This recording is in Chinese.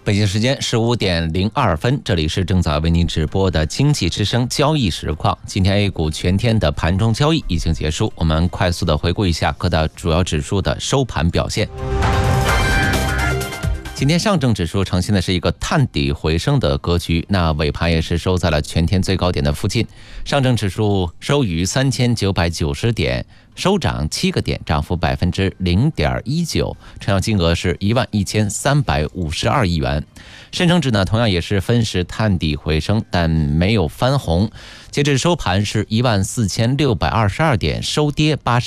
北京时间15:02，这里是正在为您直播的经济之声交易实况。今天 A 股全天的盘中交易已经结束，我们快速的回顾一下各大主要指数的收盘表现。今天上证指数呈现的是一个探底回升的格局，那尾盘也是收在了全天最高点的附近。上证指数收于3990点，收涨7个点，涨幅0.19%，成交金额是11352亿元。深成指呢，同样也是分时探底回升，但没有翻红。截至收盘是14622点，收跌80